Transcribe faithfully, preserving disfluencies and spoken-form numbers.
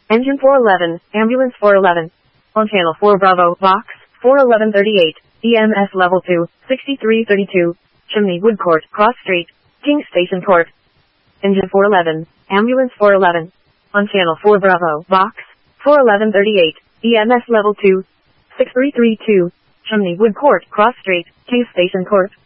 Engine four eleven, Ambulance four eleven. On Channel four Bravo, Box, four eleven thirty-eight, E M S Level two, sixty-three thirty-two, Chimney Wood Court, Cross Street, King Station Court. Engine four eleven, Ambulance four eleven. On Channel four Bravo, Box, four eleven thirty-eight, E M S Level two, sixty-three thirty-two, Chimney Wood Court, Cross Street, King Station Court.